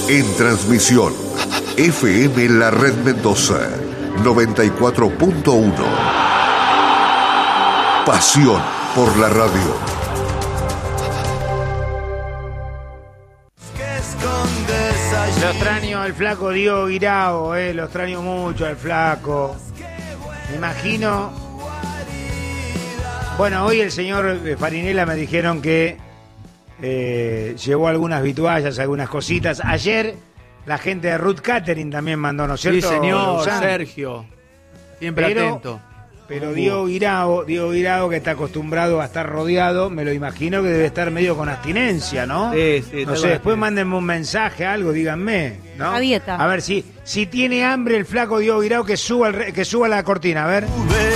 En transmisión, FM La Red Mendoza, 94.1. Pasión por la radio. Lo extraño al flaco Diego Guirao, lo extraño mucho al flaco. Me imagino. Bueno, hoy el señor Farinella me dijeron que llevó algunas vituallas, algunas cositas. Ayer la gente de Ruth Catering también mandó, ¿no es cierto? Sí, señor, Lausanne? Sergio. Siempre atento. Pero Diego Guirao, que está acostumbrado a estar rodeado, me lo imagino que debe estar medio con abstinencia, ¿no? Sí. No sé, después mándenme un mensaje, algo, díganme, ¿no? A dieta. A ver, si tiene hambre el flaco Diego Guirao, que suba la cortina, a ver.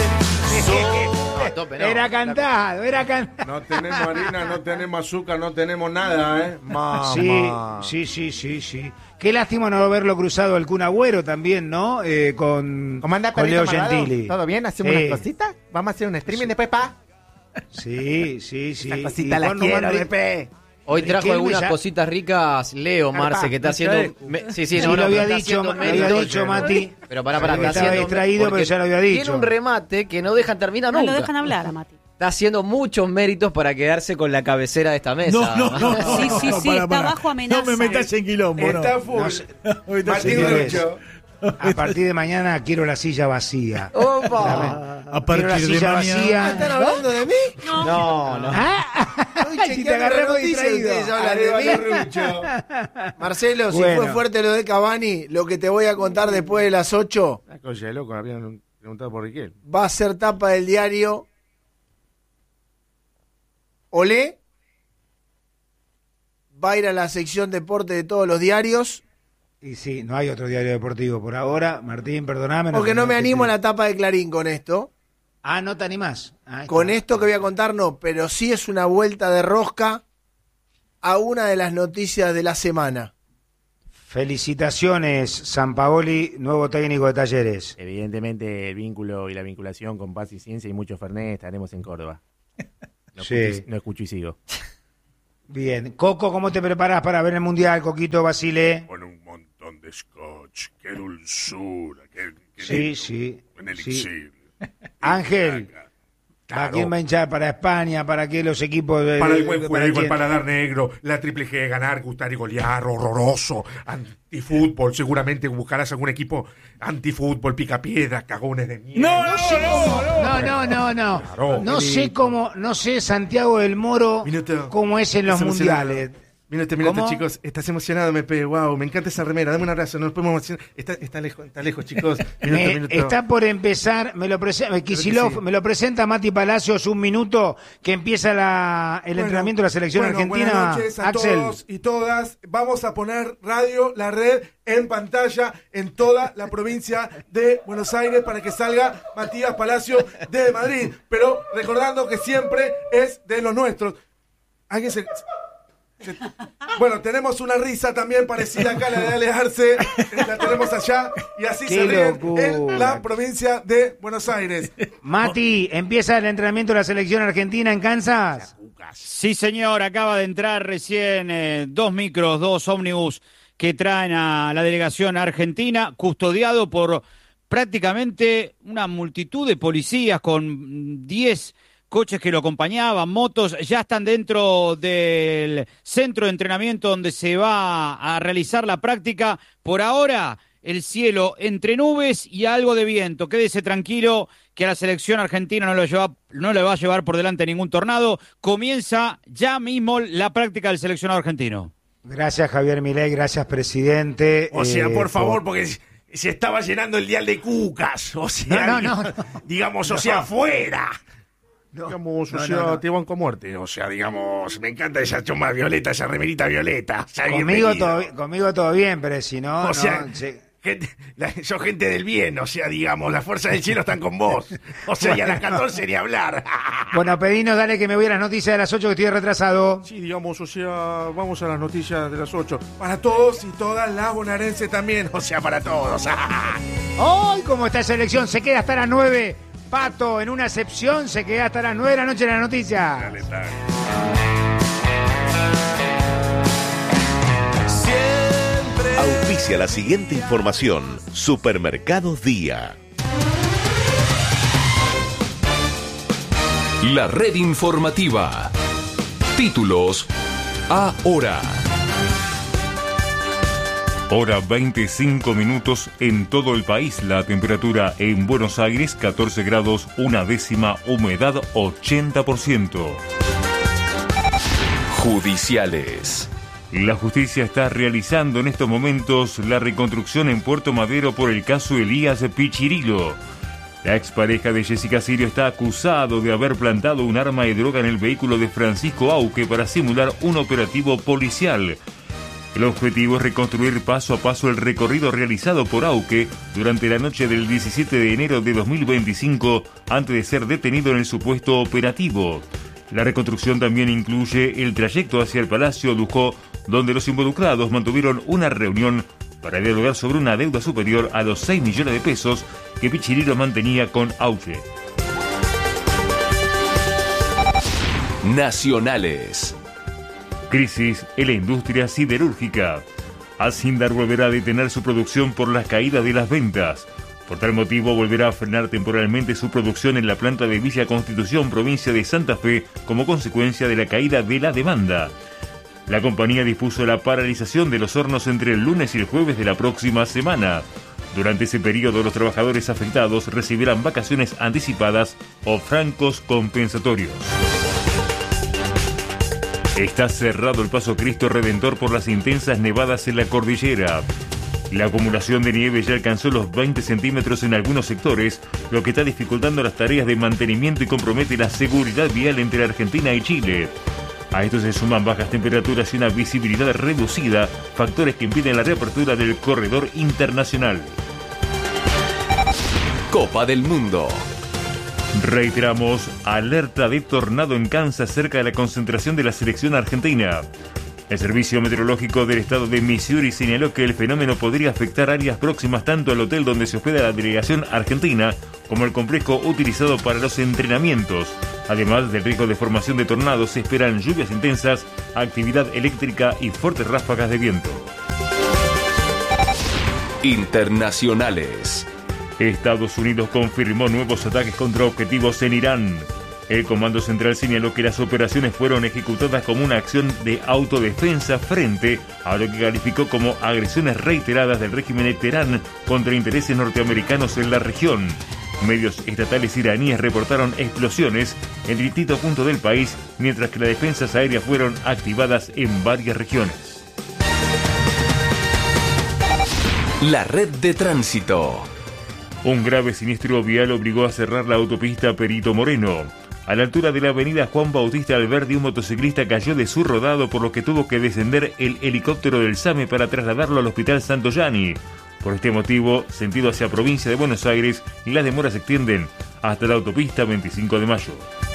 Era cantado. No tenemos harina, no tenemos azúcar, no tenemos nada, ¿eh? Mamá. Sí. Qué lástima no verlo cruzado el Kun Agüero también, ¿no? Con Leo Gentili. ¿Todo bien? ¿Hacemos una cosita? ¿Vamos a hacer un streaming después, pa? Sí. Esta cosita la quiero, Pepe. Hoy trajo algunas cositas ricas Leo Marce, que está haciendo... lo había dicho Mati. Pero pará, está estaba distraído, pero ya lo había dicho. Tiene un remate que no dejan terminar nunca. No lo dejan hablar a Mati. Está haciendo muchos méritos para quedarse con la cabecera de esta mesa. No. Sí, está bajo amenaza. No me metas en quilombo, Está full. Martín Lucho. A partir de mañana quiero la silla vacía. ¡Opa! A Quiero la silla vacía. ¿Están hablando de mí? No. Si te agarramos distraído. Marcelo, si Bueno. fue fuerte lo de Cavani, lo que te voy a contar después de las 8 La cosa de loco, habían preguntado por Riquel. va a ser tapa del diario. Olé va a ir a la sección deporte de todos los diarios. Y sí, no hay otro diario deportivo por ahora. Martín, perdóname. Porque no me animo a la tapa de Clarín con esto. Ah, no te animás. Con esto que voy a contar no, pero sí es una vuelta de rosca a una de las noticias de la semana. Felicitaciones, Sampaoli, nuevo técnico de Talleres. Evidentemente el vínculo y la vinculación con Paz y Ciencia y mucho Fernet estaremos en Córdoba. No escucho y sigo. Bien. Coco, ¿cómo te preparas para ver el Mundial, Coquito, Basile? Con un montón de scotch. Qué dulzura. Sí. Un elixir. Ángel, ¿para quién va a hinchar? ¿Para España? ¿Para qué los equipos? Para el buen juego, quién? el paladar negro, la triple G, ganar, gustar y golear, horroroso, antifútbol, seguramente buscarás algún equipo antifútbol, picapiedras, cagones de mierda. No. Claro. No sé Santiago del Moro Minuto. cómo es en los mundiales. Minuto, ¿Cómo? chicos. Estás emocionado, Mepe. Wow, me encanta esa remera. Dame un abrazo. Nos podemos emocionar. Está lejos, chicos. Minuto. Está por empezar, Kicillof, sí. me lo presenta Mati Palacios, un minuto que empieza el entrenamiento de la selección argentina. Buenas noches a Axel. todos y todas. Vamos a poner Radio La Red en pantalla en toda la provincia de Buenos Aires para que salga Matías Palacio de Madrid. Pero recordando que siempre es de los nuestros. ¿Alguien Bueno, tenemos una risa también parecida acá a la de Ale Arce, la tenemos allá, y así Qué se ríen locura. en la provincia de Buenos Aires. Mati, ¿empieza el entrenamiento de la selección argentina en Kansas? Sí, señor, acaba de entrar recién 2 micros, 2 ómnibus que traen a la delegación argentina, custodiado por prácticamente una multitud de policías con 10 coches que lo acompañaban, motos, ya están dentro del centro de entrenamiento donde se va a realizar la práctica. Por ahora, el cielo entre nubes y algo de viento. Quédese tranquilo que a la selección argentina no le va a llevar por delante ningún tornado. Comienza ya mismo la práctica del seleccionado argentino. Gracias, Javier Milei, gracias, presidente. O sea, por favor, porque se estaba llenando el dial de cucas. O sea, No. digamos, o sea, fuera. Digamos, o sea, te banco a muerte. O sea, digamos, me encanta esa chomba violeta, esa remerita violeta. O sea, Conmigo todo bien, pero si no... O sea, sos gente del bien, o sea, digamos, las fuerzas del cielo están con vos. O sea, y a las 14 ni hablar. Bueno, pedinos, dale que me voy a las noticias de las 8 que estoy retrasado. Sí, digamos, o sea, vamos a las noticias de las 8. Para todos y todas las bonaerenses también, o sea, para todos. ¡Ay, cómo está esa elección! Se queda hasta las 9. Pato, en una excepción, se queda hasta las 9 de la noche en la noticia. Dale. Siempre Auspicia la siguiente información. Supermercados Día. La red informativa. Títulos ahora. Hora 25 minutos en todo el país. La temperatura en Buenos Aires 14 grados, 1/10, humedad 80%. Judiciales. La justicia está realizando en estos momentos la reconstrucción en Puerto Madero por el caso Elías Pichirilo. La expareja de Jessica Sirio está acusado de haber plantado un arma de droga en el vehículo de Francisco Auque para simular un operativo policial. El objetivo es reconstruir paso a paso el recorrido realizado por Auque durante la noche del 17 de enero de 2025 antes de ser detenido en el supuesto operativo. La reconstrucción también incluye el trayecto hacia el Palacio Lujó, donde los involucrados mantuvieron una reunión para dialogar sobre una deuda superior a los 6 millones de pesos que Pichirilo mantenía con Auque. Nacionales. Crisis en la industria siderúrgica. Asindar volverá a detener su producción por las caídas de las ventas. Por tal motivo, volverá a frenar temporalmente su producción en la planta de Villa Constitución, provincia de Santa Fe, como consecuencia de la caída de la demanda. La compañía dispuso la paralización de los hornos entre el lunes y el jueves de la próxima semana. Durante ese periodo, los trabajadores afectados recibirán vacaciones anticipadas o francos compensatorios. Está cerrado el paso Cristo Redentor por las intensas nevadas en la cordillera. La acumulación de nieve ya alcanzó los 20 centímetros en algunos sectores, lo que está dificultando las tareas de mantenimiento y compromete la seguridad vial entre Argentina y Chile. A esto se suman bajas temperaturas y una visibilidad reducida, factores que impiden la reapertura del corredor internacional. Copa del Mundo. Reiteramos, alerta de tornado en Kansas cerca de la concentración de la selección argentina. El Servicio Meteorológico del estado de Missouri señaló que el fenómeno podría afectar áreas próximas tanto al hotel donde se hospeda la delegación argentina como al complejo utilizado para los entrenamientos. Además del riesgo de formación de tornados, se esperan lluvias intensas, actividad eléctrica y fuertes ráfagas de viento. Internacionales. Estados Unidos confirmó nuevos ataques contra objetivos en Irán. El Comando Central señaló que las operaciones fueron ejecutadas como una acción de autodefensa frente a lo que calificó como agresiones reiteradas del régimen de Teherán contra intereses norteamericanos en la región. Medios estatales iraníes reportaron explosiones en distintos puntos del país, mientras que las defensas aéreas fueron activadas en varias regiones. La red de tránsito. Un grave siniestro vial obligó a cerrar la autopista Perito Moreno. A la altura de la avenida Juan Bautista Alberdi, un motociclista cayó de su rodado, por lo que tuvo que descender el helicóptero del SAME para trasladarlo al Hospital Santoyani. Por este motivo, sentido hacia provincia de Buenos Aires, las demoras se extienden hasta la autopista 25 de mayo.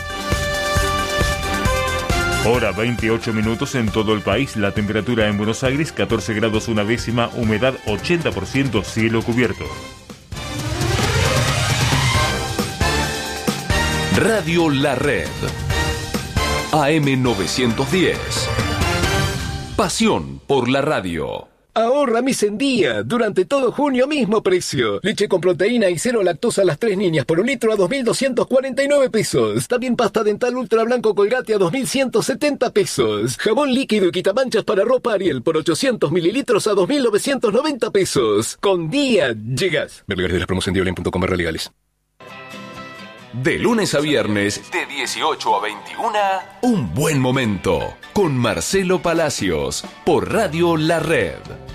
Hora 28 minutos en todo el país. La temperatura en Buenos Aires 14 grados 1/10, humedad 80%, cielo cubierto. Radio La Red. AM 910. Pasión por la radio. Ahorra mes en día. Durante todo junio, mismo precio. Leche con proteína y cero lactosa a las 3 niñas por un litro a 2.249 pesos. También pasta dental ultra blanco Colgate a 2.170 pesos. Jabón líquido y quitamanchas para ropa Ariel por 800 mililitros a 2.990 pesos. Con día llegas. Ver lugares de las promos en diolen.com legales. De lunes a viernes, de 18 a 21, Un Buen Momento, con Marcelo Palacios, por Radio La Red.